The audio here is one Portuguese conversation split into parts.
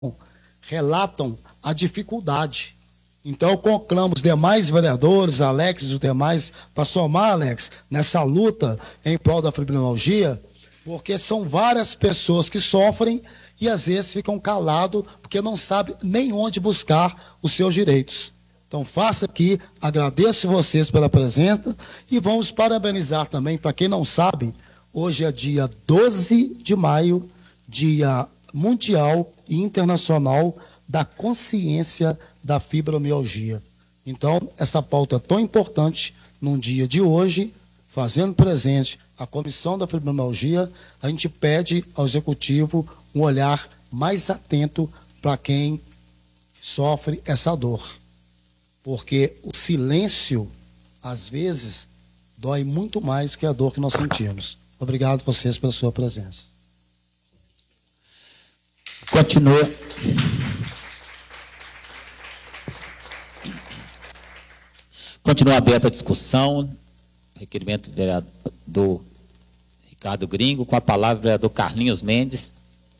relatam a dificuldade. Então, eu conclamo os demais vereadores, Alex e os demais, para somar, Alex, nessa luta em prol da fibromialgia, porque são várias pessoas que sofrem e às vezes ficam calados porque não sabem nem onde buscar os seus direitos. Então, faça aqui, agradeço vocês pela presença e vamos parabenizar também, para quem não sabe, hoje é dia 12 de maio, dia mundial e internacional da consciência da fibromialgia. Então, essa pauta é tão importante num dia de hoje, fazendo presente a Comissão da Fibromialgia, a gente pede ao Executivo um olhar mais atento para quem sofre essa dor. Porque o silêncio, às vezes, dói muito mais que a dor que nós sentimos. Obrigado a vocês pela sua presença. Continua aberta a discussão. Requerimento do vereador Ricardo Gringo. Com a palavra o vereador Carlinhos Mendes.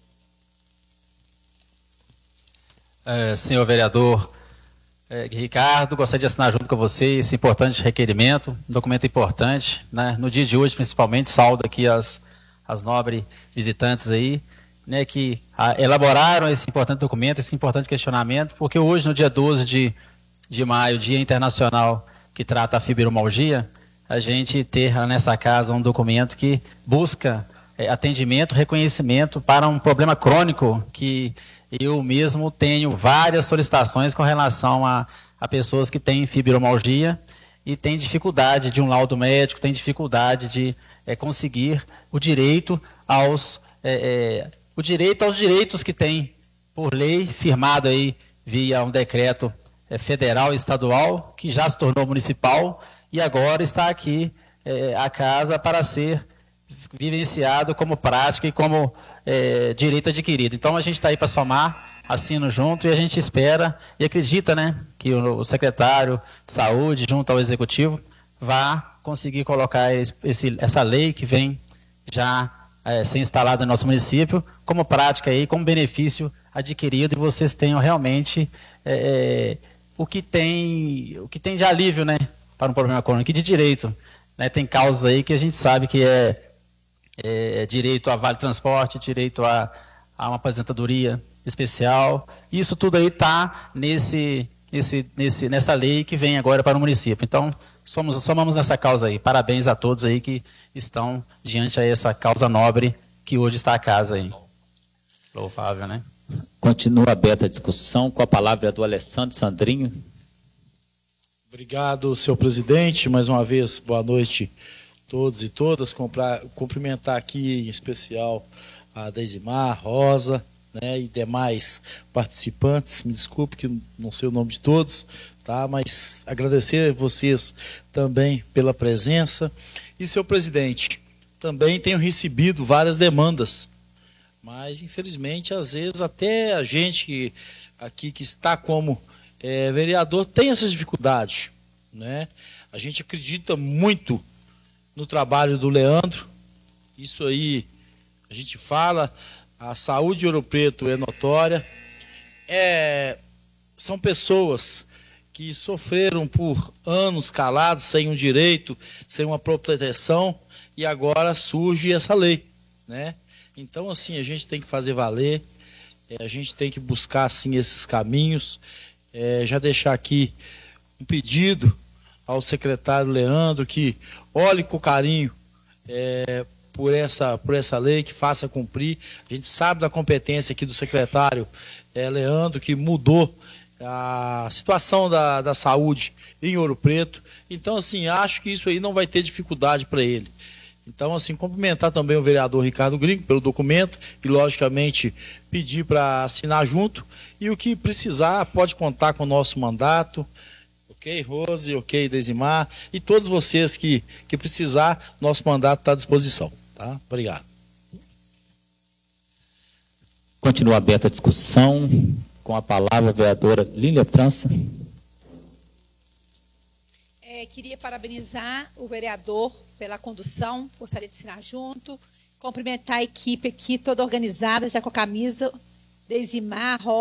Senhor vereador Ricardo, gostaria de assinar junto com você esse importante requerimento, um documento importante, né? No dia de hoje, principalmente, saúdo aqui as nobres visitantes aí, né, que elaboraram esse importante documento, esse importante questionamento, porque hoje, no dia 12 de maio, Dia Internacional que trata a fibromialgia, a gente ter nessa casa um documento que busca atendimento, reconhecimento para um problema crônico que eu mesmo tenho várias solicitações com relação a pessoas que têm fibromialgia e têm dificuldade de um laudo médico, têm dificuldade de conseguir o direito aos direitos que tem por lei, firmado aí via um decreto federal e estadual, que já se tornou municipal e agora está aqui a casa para ser vivenciado como prática e como direito adquirido. Então, a gente está aí para somar, assino junto, e a gente espera e acredita, né, que o secretário de Saúde, junto ao Executivo, vá conseguir colocar essa lei que vem já ser instalada no nosso município, como prática aí, como benefício adquirido, e vocês tenham realmente o que tem de alívio, né, para um problema crônico e de direito. Né, tem causas aí que a gente sabe que direito a vale transporte, direito a uma aposentadoria especial. Isso tudo aí está nessa lei que vem agora para o município. Então, somamos nessa causa aí. Parabéns a todos aí que estão diante a essa causa nobre que hoje está a casa aí. Louvável, né? Continua aberta a discussão. Com a palavra é do Alessandro Sandrinho. Obrigado, senhor presidente. Mais uma vez, boa noite a todos e todas. Cumprimentar aqui em especial a Deisimar, Rosa, né, e demais participantes. Me desculpe que não sei o nome de todos, tá? Mas agradecer a vocês também pela presença. E, senhor presidente, também tenho recebido várias demandas, mas infelizmente às vezes até a gente aqui que está como vereador tem essas dificuldades, né? A gente acredita muito no trabalho do Leandro. Isso aí a gente fala, a saúde de Ouro Preto é notória. São pessoas que sofreram por anos calados, sem um direito, sem uma proteção, e agora surge essa lei, né? Então, assim, a gente tem que fazer valer, a gente tem que buscar, assim, esses caminhos. Já deixar aqui um pedido ao secretário Leandro que olhe com carinho por essa lei, que faça cumprir. A gente sabe da competência aqui do secretário Leandro, que mudou a situação da saúde em Ouro Preto. Então, assim, acho que isso aí não vai ter dificuldade para ele. Então, assim, cumprimentar também o vereador Ricardo Gringo pelo documento e, logicamente, pedir para assinar junto. E o que precisar, pode contar com o nosso mandato. Ok, Rose, ok, Deisimar. E todos vocês que precisar, nosso mandato está à disposição. Tá? Obrigado. Continua aberta a discussão. Com a palavra a vereadora Lília França. Queria parabenizar o vereador pela condução, gostaria de assinar junto, cumprimentar a equipe aqui, toda organizada, já com a camisa Deisimar